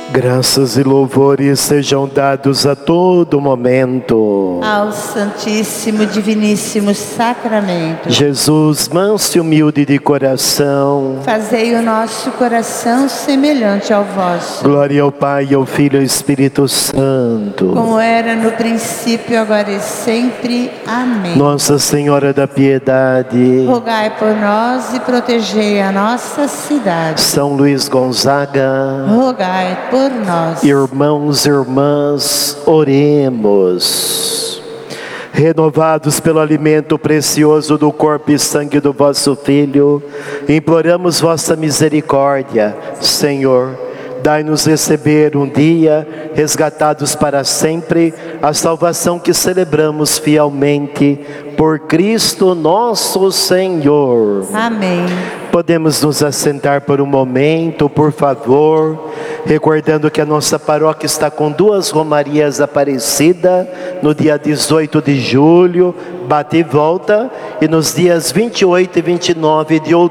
Graças e louvores sejam dados a todo momento ao Santíssimo Diviníssimo Sacramento. Jesus, manso e humilde de coração, fazei o nosso coração semelhante ao vosso. Glória ao Pai, ao Filho e ao Espírito Santo, como era no princípio, agora e sempre. Amém. Nossa Senhora da Piedade, rogai por nós e protegei a nossa cidade. São Luís Gonzaga, rogai por nós. Irmãos e irmãs, oremos. Renovados pelo alimento precioso do corpo e sangue do vosso Filho, imploramos vossa misericórdia. Senhor, dai-nos receber um dia, resgatados para sempre, a salvação que celebramos fielmente por Cristo nosso Senhor. Amém. Podemos nos assentar por um momento, por favor, recordando que a nossa paróquia está com 2 Romarias Aparecida, no dia 18 de julho, bate e volta, e nos dias 28 e 29 de outubro.